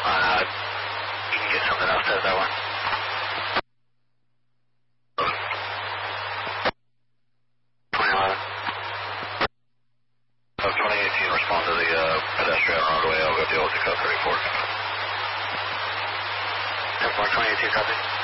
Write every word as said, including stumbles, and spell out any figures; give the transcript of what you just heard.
Uh, you can get something else out of that one. twenty eleven. Uh, twenty eighteen, respond to the uh, pedestrian roadway. I'll go deal with the code thirty-four. ten four, twenty eighteen, copy.